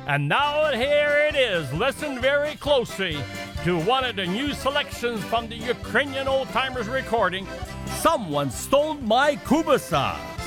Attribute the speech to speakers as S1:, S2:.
S1: And now here it is. Listen very closely to one of the new selections from the Ukrainian Old Timers recording. Someone Stole My Kubasa.